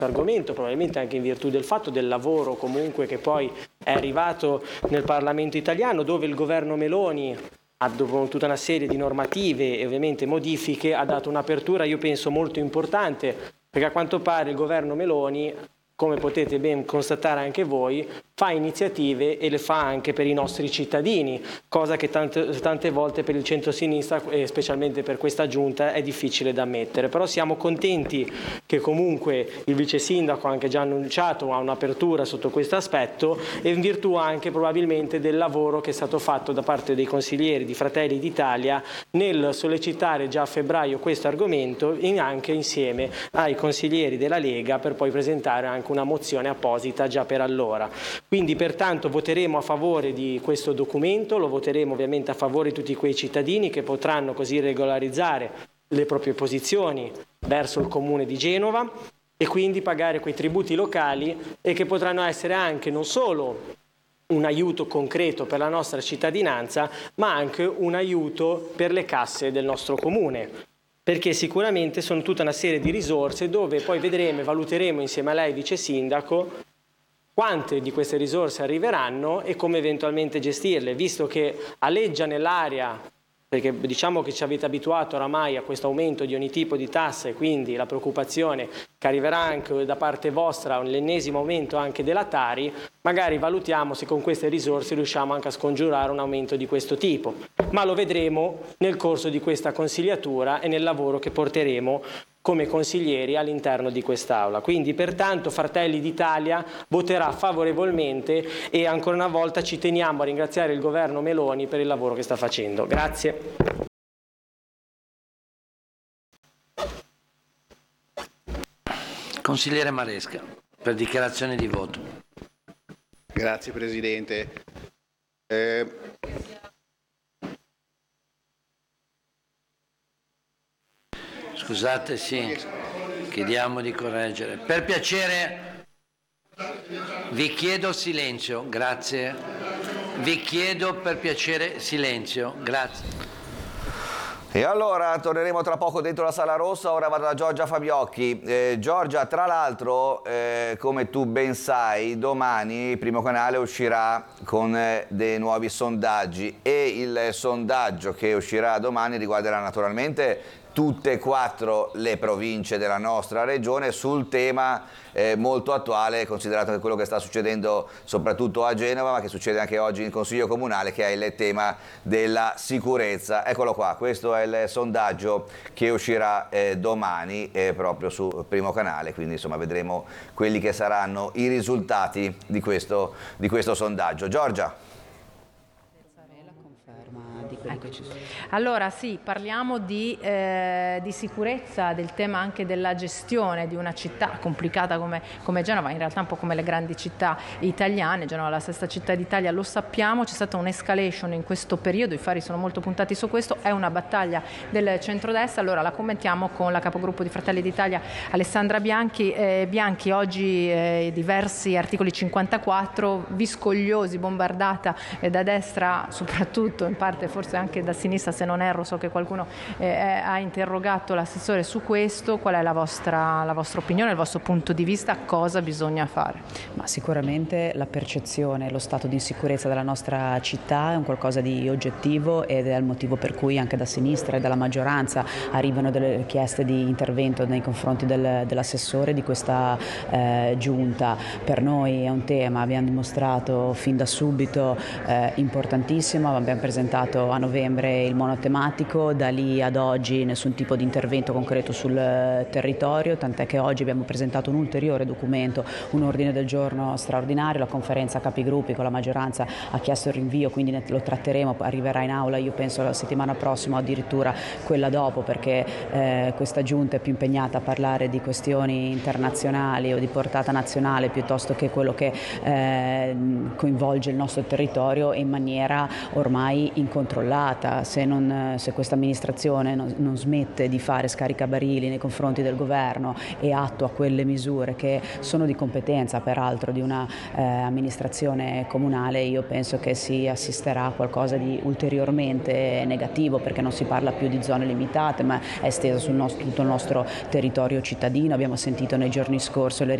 argomento, probabilmente anche in virtù del fatto del lavoro comunque che poi è arrivato nel Parlamento italiano, dove il governo Meloni, dopo tutta una serie di normative e ovviamente modifiche, ha dato un'apertura, io penso, molto importante, perché a quanto pare il governo Meloni, come potete ben constatare anche voi, fa iniziative e le fa anche per i nostri cittadini, cosa che tante volte per il centro-sinistra e specialmente per questa giunta è difficile da ammettere. Però siamo contenti che comunque il vice sindaco ha anche già annunciato un'apertura sotto questo aspetto, e in virtù anche probabilmente del lavoro che è stato fatto da parte dei consiglieri di Fratelli d'Italia nel sollecitare già a febbraio questo argomento, anche insieme ai consiglieri della Lega, per poi presentare anche una mozione apposita già per allora. Quindi pertanto voteremo a favore di questo documento, lo voteremo ovviamente a favore di tutti quei cittadini che potranno così regolarizzare le proprie posizioni verso il Comune di Genova e quindi pagare quei tributi locali, e che potranno essere anche non solo un aiuto concreto per la nostra cittadinanza, ma anche un aiuto per le casse del nostro Comune, perché sicuramente sono tutta una serie di risorse dove poi vedremo e valuteremo insieme a lei, vice sindaco, quante di queste risorse arriveranno e come eventualmente gestirle, visto che aleggia nell'aria, perché diciamo che ci avete abituato oramai a questo aumento di ogni tipo di tasse, quindi la preoccupazione che arriverà anche da parte vostra l'ennesimo aumento anche della Tari, magari valutiamo se con queste risorse riusciamo anche a scongiurare un aumento di questo tipo, ma lo vedremo nel corso di questa consigliatura e nel lavoro che porteremo come consiglieri all'interno di quest'Aula. Quindi pertanto Fratelli d'Italia voterà favorevolmente, e ancora una volta ci teniamo a ringraziare il governo Meloni per il lavoro che sta facendo. Grazie. Consigliere Maresca, per dichiarazione di voto. Grazie Presidente. Scusate, sì, chiediamo di correggere. Per piacere, vi chiedo silenzio, grazie. Vi chiedo per piacere silenzio, grazie. E allora torneremo tra poco dentro la Sala Rossa. Ora vado da Giorgia Fabiocchi. Giorgia, tra l'altro, come tu ben sai, domani Primo Canale uscirà con dei nuovi sondaggi, e il sondaggio che uscirà domani riguarderà naturalmente tutte e 4 le province della nostra regione, sul tema molto attuale, considerato che quello che sta succedendo soprattutto a Genova, ma che succede anche oggi in Consiglio Comunale, che è il tema della sicurezza. Eccolo qua, questo è il sondaggio che uscirà domani proprio su Primo Canale, quindi insomma vedremo quelli che saranno i risultati di questo sondaggio. Giorgia. Allora sì, parliamo di sicurezza, del tema anche della gestione di una città complicata come Genova, in realtà un po' come le grandi città italiane. Genova è la sesta città d'Italia, lo sappiamo, c'è stata un'escalation in questo periodo, i fari sono molto puntati su questo, è una battaglia del centrodestra. Allora la commentiamo con la capogruppo di Fratelli d'Italia Alessandra Bianchi. Bianchi, oggi diversi articoli 54, viscogliosi, bombardata da destra, soprattutto in parte forse anche da sinistra, se non erro, so che qualcuno ha interrogato l'assessore su questo. Qual è la vostra opinione, il vostro punto di vista, cosa bisogna fare? Ma sicuramente la percezione, lo stato di insicurezza della nostra città è un qualcosa di oggettivo, ed è il motivo per cui anche da sinistra e dalla maggioranza arrivano delle richieste di intervento nei confronti dell'assessore di questa giunta. Per noi è un tema, abbiamo dimostrato fin da subito, importantissimo. Abbiamo presentato a novembre il monotematico, da lì ad oggi nessun tipo di intervento concreto sul territorio, tant'è che oggi abbiamo presentato un ulteriore documento, un ordine del giorno straordinario. La conferenza capigruppi con la maggioranza ha chiesto il rinvio, quindi lo tratteremo, arriverà in aula io penso la settimana prossima o addirittura quella dopo, perché questa giunta è più impegnata a parlare di questioni internazionali o di portata nazionale piuttosto che quello che coinvolge il nostro territorio in maniera ormai incontrollabile. incontrollata. Se questa amministrazione non smette di fare scaricabarili nei confronti del governo e attua quelle misure che sono di competenza peraltro di una amministrazione comunale, io penso che si assisterà a qualcosa di ulteriormente negativo, perché non si parla più di zone limitate ma è estesa su tutto il nostro territorio cittadino. Abbiamo sentito nei giorni scorsi le